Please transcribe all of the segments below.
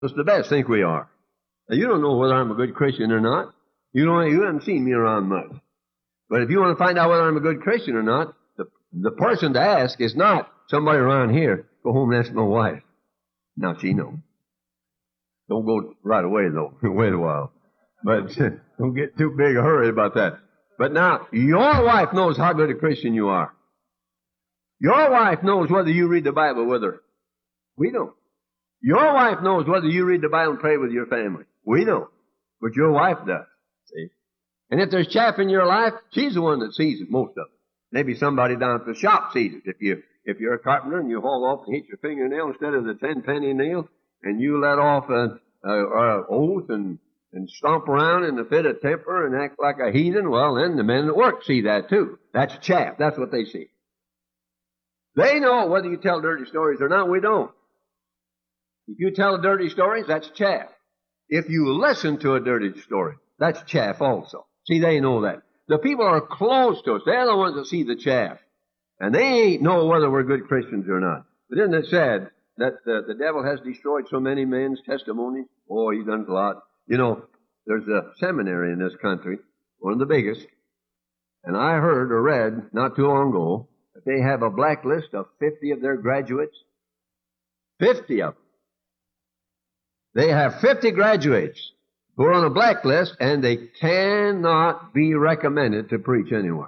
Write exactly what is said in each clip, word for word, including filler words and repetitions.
Us the best think we are. Now, you don't know whether I'm a good Christian or not. You don't. You haven't seen me around much. But if you want to find out whether I'm a good Christian or not, the the person to ask is not somebody around here. Go home and ask my wife. Now she knows. Don't go right away though. Wait a while. But don't get too big a hurry about that. But now your wife knows how good a Christian you are. Your wife knows whether you read the Bible with her. We don't. Your wife knows whether you read the Bible and pray with your family. We don't. But your wife does. See? And if there's chaff in your life, she's the one that sees it, most of it. Maybe somebody down at the shop sees it. If you, if you're a carpenter and you haul off and hit your fingernail instead of the ten penny nail, and you let off an oath and, and stomp around in a fit of temper and act like a heathen, well, then the men at work see that too. That's chaff. That's what they see. They know whether you tell dirty stories or not. We don't. If you tell dirty stories, that's chaff. If you listen to a dirty story, that's chaff also. See, they know that. The people are close to us. They're the ones that see the chaff. And they know whether we're good Christians or not. But isn't it sad that uh, the devil has destroyed so many men's testimonies? Oh, he's done a lot. You know, there's a seminary in this country, one of the biggest, and I heard or read not too long ago that they have a blacklist of fifty of their graduates. fifty of them. They have fifty graduates who are on a blacklist, and they cannot be recommended to preach anywhere.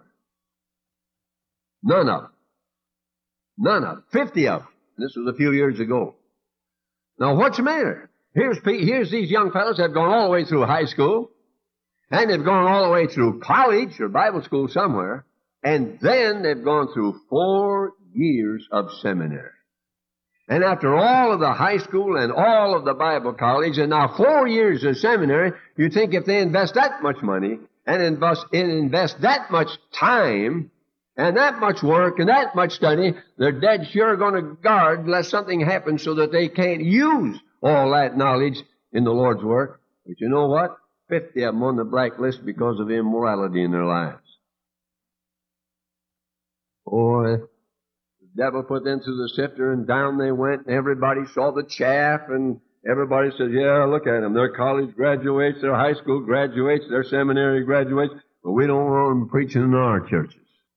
None of them. None of them. fifty of them. This was a few years ago. Now, what's the matter? Here's, here's these young fellows that have gone all the way through high school, and they've gone all the way through college or Bible school somewhere, and then they've gone through four years of seminary. And after all of the high school and all of the Bible college and now four years of seminary, you think if they invest that much money and invest, and invest that much time and that much work and that much study, they're dead sure going to guard lest something happens so that they can't use all that knowledge in the Lord's work. But you know what? fifty of them on the blacklist because of immorality in their lives. Boy, the devil put them through the sifter, and down they went, and everybody saw the chaff, and everybody said, yeah, look at them. They're college graduates, they're high school graduates, they're seminary graduates, but we don't want them preaching in our churches.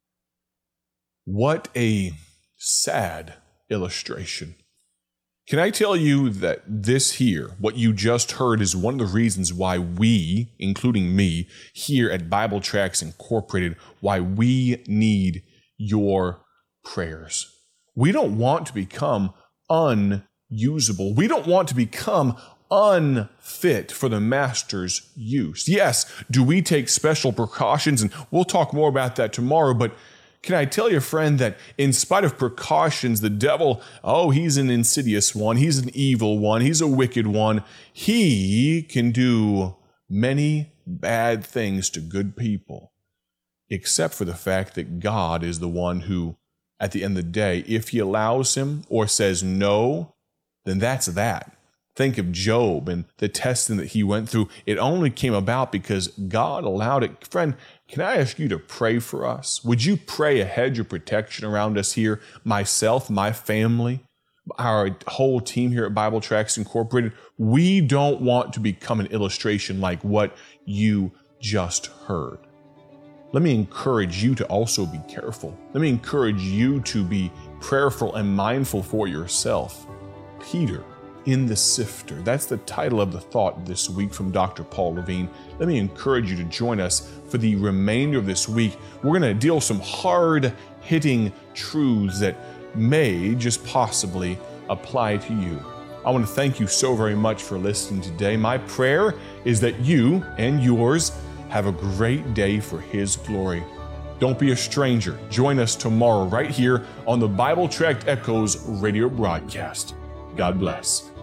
What a sad illustration. Can I tell you that this here, what you just heard, is one of the reasons why we, including me, here at Bible Tracts Incorporated, why we need your prayers. We don't want to become unusable. We don't want to become unfit for the Master's use. Yes, do we take special precautions? And we'll talk more about that tomorrow, but can I tell you, friend, that in spite of precautions, the devil, oh, he's an insidious one. He's an evil one. He's a wicked one. He can do many bad things to good people, except for the fact that God is the one who, at the end of the day, if he allows him or says no, then that's that. Think of Job and the testing that he went through. It only came about because God allowed it. Friend, can I ask you to pray for us? Would you pray a hedge of protection around us here, myself, my family, our whole team here at Bible Tracts Incorporated? We don't want to become an illustration like what you just heard. Let me encourage you to also be careful. Let me encourage you to be prayerful and mindful for yourself. Peter in the sifter. That's the title of the thought this week from Doctor Paul Levine. Let me encourage you to join us for the remainder of this week. We're going to deal with some hard-hitting truths that may just possibly apply to you. I want to thank you so very much for listening today. My prayer is that you and yours have a great day for His glory. Don't be a stranger. Join us tomorrow right here on the Bible Tract Echoes radio broadcast. God bless.